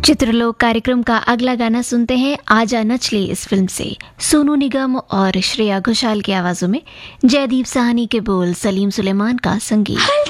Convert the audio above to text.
चित्रलोक कार्यक्रम का अगला गाना सुनते हैं आजा नचले इस फिल्म से। सोनू निगम और श्रेया घोषाल की आवाजों में, जयदीप साहनी के बोल, सलीम सुलेमान का संगीत।